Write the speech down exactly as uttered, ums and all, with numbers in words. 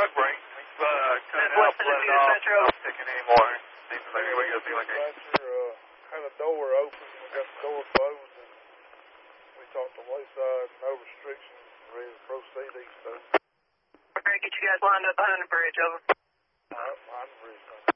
truck break. We've uh, cut it West out, let it Tennessee off, Metro. not ticking anymore. Seems like we got to be like a... Uh, had a door open, we got the door closed, and we talked to Wayside, no restrictions, ready to proceed east of. We're going to get you guys lined up behind the bridge, over. All right, behind the bridge, man.